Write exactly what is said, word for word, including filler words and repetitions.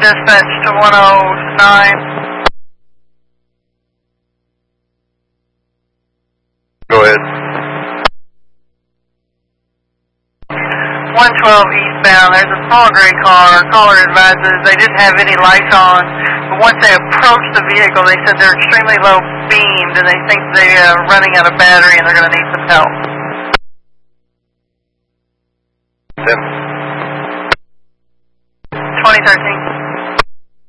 Dispatch to one oh nine. Go ahead. one twelve eastbound, there's a small gray car. Caller advises they didn't have any lights on, but once they approached the vehicle, they said they're extremely low beamed and they think they're uh, running out of battery and they're going to need some help. Tim. twenty thirteen.